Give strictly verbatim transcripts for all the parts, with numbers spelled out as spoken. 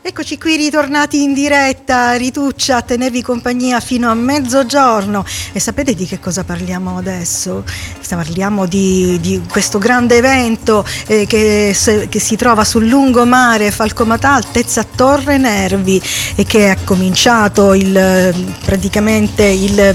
Eccoci qui ritornati in diretta, Rituccia, a tenervi compagnia fino a mezzogiorno. E sapete di che cosa parliamo adesso? Parliamo di, di questo grande evento eh, che, se, che si trova sul lungomare Falcomatà, altezza Torre Nervi, e che è cominciato il, praticamente il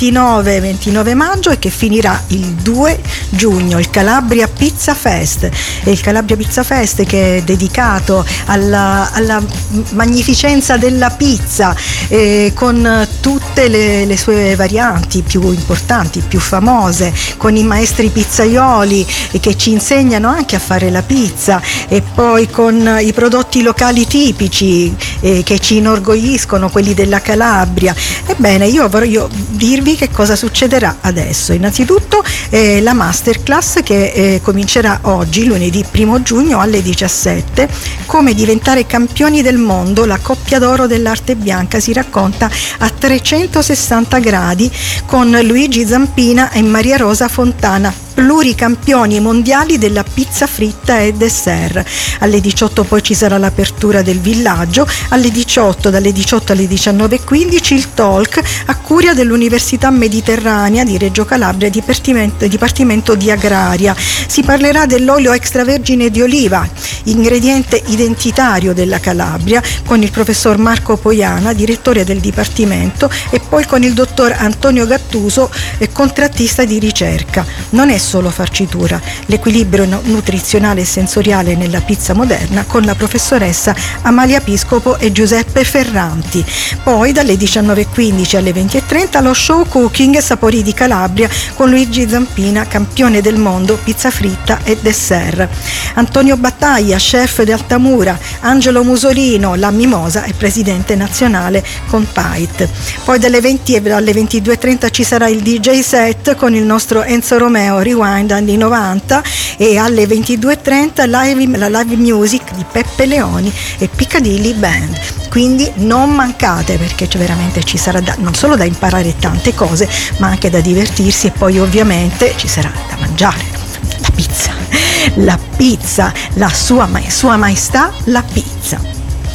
ventinove maggio e che finirà il due giugno, il Calabria Pizza Fest. E il Calabria Pizza Fest, che è dedicato alla, alla magnificenza della pizza, eh, con tutte le, le sue varianti più importanti, più famose, con i maestri pizzaioli che ci insegnano anche a fare la pizza, e poi con i prodotti locali tipici eh, che ci inorgogliscono, quelli della Calabria. Ebbene, io voglio dirvi che cosa succederà adesso. Innanzitutto eh, la masterclass che eh, comincerà oggi, lunedì primo giugno alle diciassette, come diventare campioni del mondo, la coppia d'oro dell'arte bianca si racconta a trecentosessanta gradi con Luigi Zampina e Maria Rosa Fontana, pluricampioni mondiali della pizza fritta e dessert. Alle diciotto poi ci sarà l'apertura del villaggio, alle diciotto, dalle diciotto alle diciannove e quindici il talk a cura dell'Università Mediterranea di Reggio Calabria, Dipartimento, Dipartimento di Agraria. Si parlerà dell'olio extravergine di oliva, ingrediente identitario della Calabria, con il professor Marco Poiana, direttore del Dipartimento, e poi con il dottor Antonio Gattuso, contrattista di ricerca. Non è solo farcitura, l'equilibrio nutrizionale e sensoriale nella pizza moderna, con la professoressa Amalia Piscopo e Giuseppe Ferranti. Poi dalle diciannove e quindici alle venti e trenta lo show Cooking Sapori di Calabria con Luigi Zampina, campione del mondo pizza fritta e dessert. Antonio Battaglia, chef di Altamura, Angelo Musolino, la Mimosa e presidente nazionale con Pait. Poi dalle venti e alle ventidue e trenta ci sarà il D J set con il nostro Enzo Romeo, Rewind anni novanta, e alle ventidue e trenta live, la live music di Peppe Leoni e Piccadilly Band. Quindi non mancate, perché c'è veramente, ci sarà da, non solo da imparare tante cose, ma anche da divertirsi, e poi ovviamente ci sarà da mangiare la pizza, la pizza, la sua, sua maestà, la pizza.